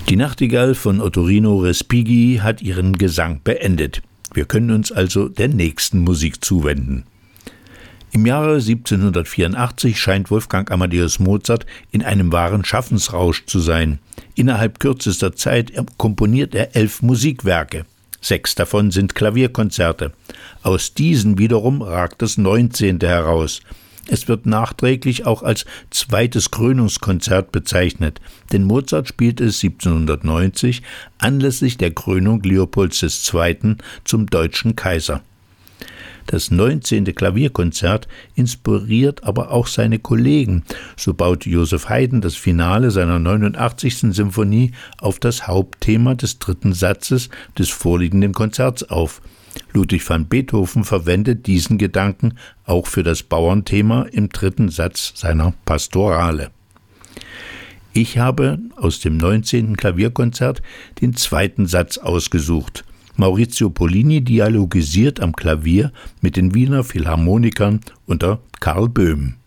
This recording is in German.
Die Nachtigall von Ottorino Respighi hat ihren Gesang beendet. Wir können uns also der nächsten Musik zuwenden. Im Jahre 1784 scheint Wolfgang Amadeus Mozart in einem wahren Schaffensrausch zu sein. Innerhalb kürzester Zeit komponiert er 11 Musikwerke. 6 davon sind Klavierkonzerte. Aus diesen wiederum ragt das 19. heraus. Es wird nachträglich auch als zweites Krönungskonzert bezeichnet, denn Mozart spielte es 1790 anlässlich der Krönung Leopolds II. Zum deutschen Kaiser. Das 19. Klavierkonzert inspiriert aber auch seine Kollegen. So baute Joseph Haydn das Finale seiner 89. Symphonie auf das Hauptthema des 3. Satzes des vorliegenden Konzerts auf. Ludwig van Beethoven verwendet diesen Gedanken auch für das Bauernthema im 3. Satz seiner Pastorale. Ich habe aus dem 19. Klavierkonzert den 2. Satz ausgesucht. Maurizio Pollini dialogisiert am Klavier mit den Wiener Philharmonikern unter Karl Böhm.